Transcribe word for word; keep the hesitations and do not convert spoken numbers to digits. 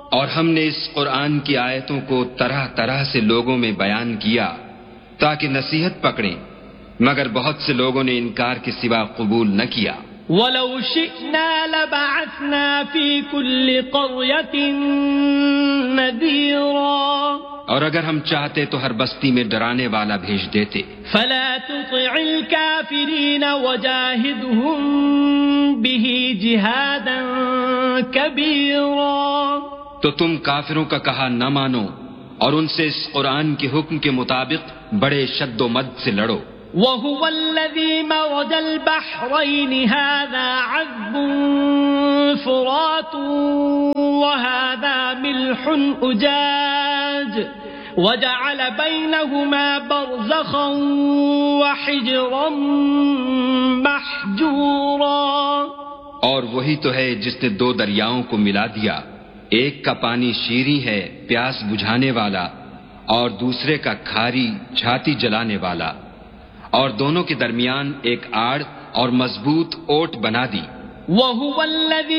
اور ہم نے اس قرآن کی آیتوں کو طرح طرح سے لوگوں میں بیان کیا تاکہ نصیحت پکڑیں، مگر بہت سے لوگوں نے انکار کے سوا قبول نہ کیا۔ وَلَوْ شِئْنَا لَبَعَثْنَا فِي كُلِّ قَرْيَةٍ نَذِيرًا، اور اگر ہم چاہتے تو ہر بستی میں ڈرانے والا بھیج دیتے۔ فَلَا تُطِعِ الْكَافِرِينَ وَجَاهِدْهُمْ بِهِ جِهَادًا كَبِيرًا، تو تم کافروں کا کہا نہ مانو اور ان سے اس قرآن کے حکم کے مطابق بڑے شد و مد سے لڑو۔ وَهُوَ الَّذِي مَرَجَ الْبَحْرَيْنِ هَذَا عَذْبٌ فُرَاتٌ وَهَذَا مِلْحٌ أُجَاجٌ وَجَعَلَ بَيْنَهُمَا بَرْزَخًا وَحِجْرًا مَحْجُورًا۔ اور وہی تو ہے جس نے دو دریاؤں کو ملا دیا، ایک کا پانی شیریں ہے پیاس بجھانے والا اور دوسرے کا کھاری چھاتی جلانے والا، اور دونوں کے درمیان ایک آڑ اور مضبوط اوٹ بنا دی۔ وَهُوَ الَّذِي